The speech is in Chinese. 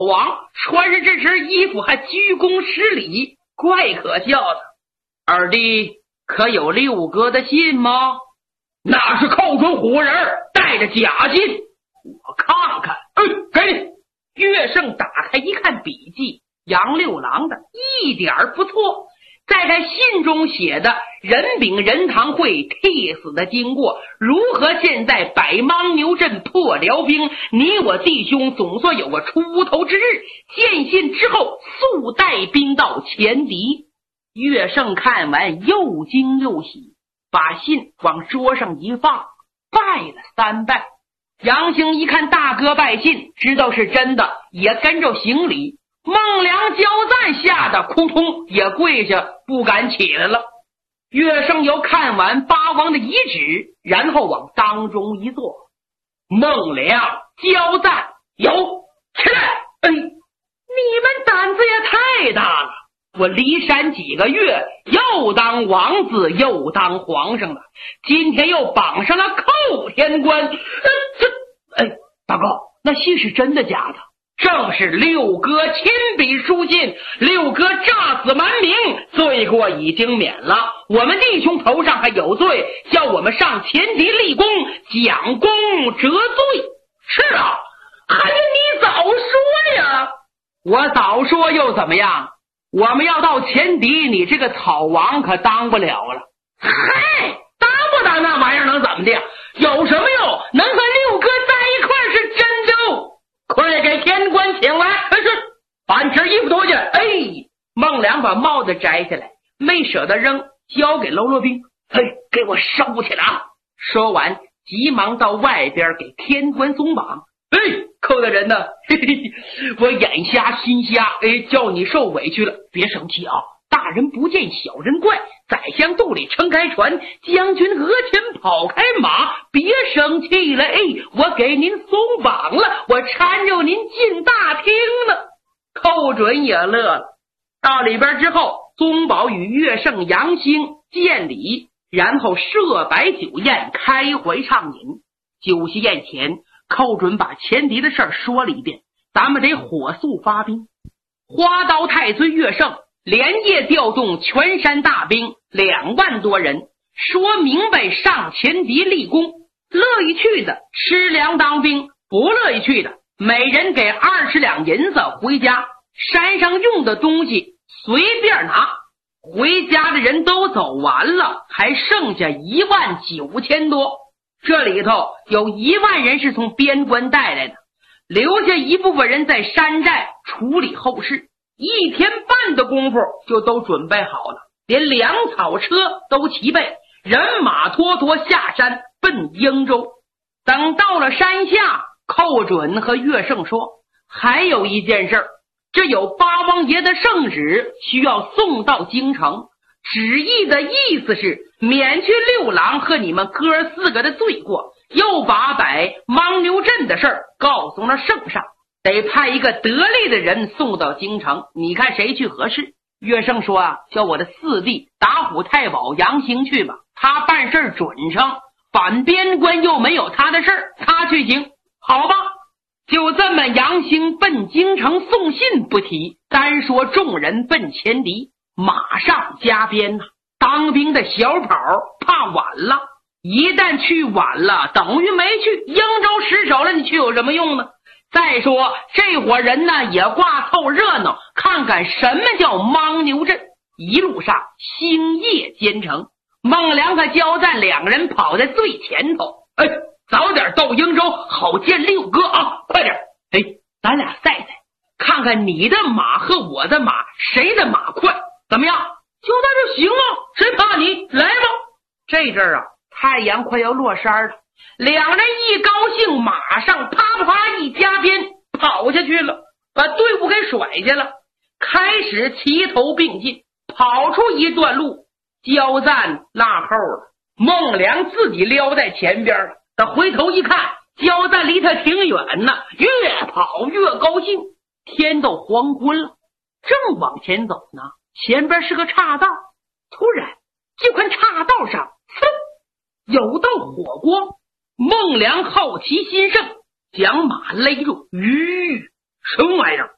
王穿着这身衣服还鞠躬施礼，怪可笑的。二弟可有六哥的信吗？那是寇准唬人，带着假信。我看看，给你。岳胜打开一看笔记，杨六郎的一点不错。再看信中写的任秉仁堂会替死的经过，如何现在摆牦牛阵破辽兵，你我弟兄总算有个出头之日。见信之后速带兵到前敌。岳胜看完又惊又喜，把信往桌上一放，拜了3拜。杨兴一看大哥拜信，知道是真的，也跟着行礼。孟良交赞吓得扑通也跪下，不敢起来了。岳胜又看完八王的遗旨，然后往当中一坐。孟良交赞，有起来！你们胆子也太大了！我离山几个月，又当王子又当皇上了，今天又绑上了寇天官。大哥，那信是真的假的？正是六哥亲笔书信，六哥诈死瞒名，罪过已经免了，我们弟兄头上还有罪，叫我们上前敌立功，奖功折罪。是啊，还是你早说呀！我早说又怎么样？我们要到前敌，你这个草王可当不了了。嗨，当不当那玩意儿能怎么的？有什么用？能和六哥在一块是真的。快给天官请来！是，把你身衣服脱下。孟良把帽子摘下来，没舍得扔，交给喽啰兵。给我收起来啊！说完，急忙到外边给天官松绑。寇大人呢？我眼瞎心瞎，叫你受委屈了，别生气啊！大人不见小人怪，宰相肚里撑开船，将军额前跑开马，别生气了。我给您松绑了，我搀着您进大厅了。寇准也乐了。到里边之后，宗保与岳胜、杨兴见礼，然后设摆酒宴，开怀畅饮。酒席宴前，寇准把前敌的事儿说了一遍，咱们得火速发兵。花刀太岁岳胜连夜调动全山大兵2万多人，说明白上前敌立功，乐意去的吃粮当兵，不乐意去的每人给20两银子回家，山上用的东西随便拿。回家的人都走完了，还剩下19000多，这里头有1万人是从边关带来的，留下一部分人在山寨处理后事。1天半的功夫就都准备好了，连粮草车都齐备，人马拖拖下山奔英州。等到了山下，寇准和岳胜说，还有一件事，这有八王爷的圣旨需要送到京城，旨意的意思是免去六郎和你们哥4个的罪过，又把摆牦牛阵的事儿告诉了圣上，得派一个得力的人送到京城，你看谁去合适？岳胜说叫我的4弟打虎太保杨兴去吧，他办事准成，反边关又没有他的事儿，他去行。好吧，就这么杨兴奔京城送信不提，单说众人奔前敌，马上加鞭呐。当兵的小跑怕晚了，一旦去晚了等于没去，英州失守了，你去有什么用呢？再说这伙人呢也挂凑热闹，看看什么叫牦牛阵。一路上星夜兼程，孟良和焦赞2个人跑在最前头。早点到英州好见六哥啊，快点！咱俩赛赛，看看你的马和我的马谁的马快，怎么样？就那就行啊，谁怕你？来吧！这阵儿太阳快要落山了，两人一高兴，马上啪啪一加鞭跑下去了，把队伍给甩下了，开始齐头并进。跑出一段路，焦赞落后了，孟良自己撩在前边了。他回头一看，焦赞离他挺远呢，越跑越高兴。天都黄昏了，正往前走呢，前边是个岔道，突然就看岔道上有道火光。孟良好奇心盛，将马勒住。什么玩意儿？